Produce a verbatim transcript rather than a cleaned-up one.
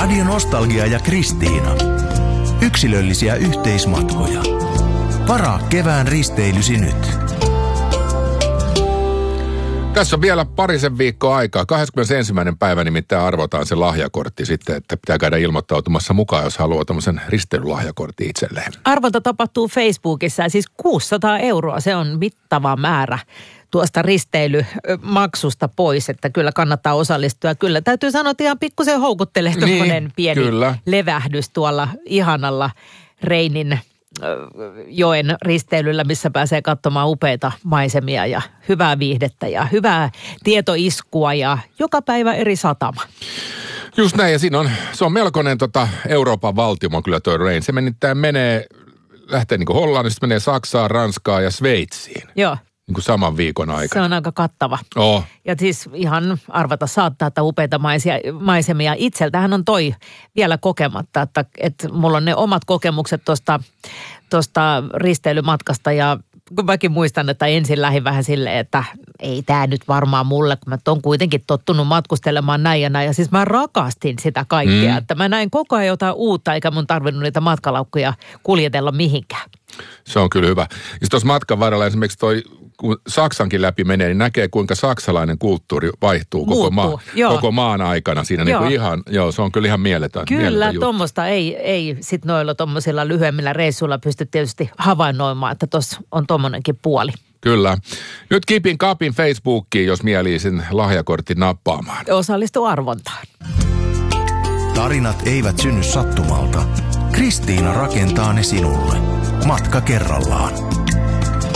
Radio Nostalgia ja Kristiina. Yksilöllisiä yhteismatkoja. Varaa kevään risteilysi nyt. Tässä on vielä parisen viikkoa aikaa. kahdeskymmenesensimmäinen päivä nimittäin arvotaan se lahjakortti sitten, että pitää käydä ilmoittautumassa mukaan, jos haluaa tämmöisen risteilylahjakortin itselleen. Arvonta tapahtuu Facebookissa ja siis kuusisataa euroa, se on mittava määrä tuosta risteilymaksusta pois, että kyllä kannattaa osallistua. Kyllä täytyy sanoa, että ihan pikkusen houkuttelee tuommoinen niin, pieni kyllä. levähdys tuolla ihanalla Reinin joen risteilyllä, missä pääsee katsomaan upeita maisemia ja hyvää viihdettä ja hyvää tietoiskua ja joka päivä eri satama. Just näin, ja siinä on, se on melkoinen tota, Euroopan valtimo kyllä tuo Rein. Se menittäin menee, lähtee niin kuin Hollannista, menee Saksaan, Ranskaan ja Sveitsiin. Joo. Niin kuin saman viikon aikana. Se on aika kattava. Oh. Ja siis ihan arvata saattaa, että upeita maisia, maisemia. Itseltähän on toi vielä kokematta, että, että mulla on ne omat kokemukset tuosta tosta risteilymatkasta ja mäkin muistan, että ensin lähdin vähän silleen, että ei tämä nyt varmaan mulle, kun mä oon kuitenkin tottunut matkustelemaan näin ja näin. Ja siis mä rakastin sitä kaikkea, mm. että mä näin koko ajan jotain uutta, eikä mun tarvinnut niitä matkalaukkuja kuljetella mihinkään. Se on kyllä hyvä. Ja tuossa matkan varrella esimerkiksi toi, kun Saksankin läpi menee, niin näkee kuinka saksalainen kulttuuri vaihtuu koko, maa, koko maan aikana siinä. Niin kuin ihan, joo, se on kyllä ihan mieletön. Kyllä, tuommoista ei, ei sit noilla tuommoisilla lyhyemmillä reissuilla pysty tietysti havainnoimaan, että tuossa on tuommoinenkin puoli. Kyllä. Nyt Kipin Kapin Facebookiin, jos mielii sen lahjakortin nappaamaan. Osallistu arvontaan. Tarinat eivät synny sattumalta. Kristiina rakentaa ne sinulle. Matka kerrallaan.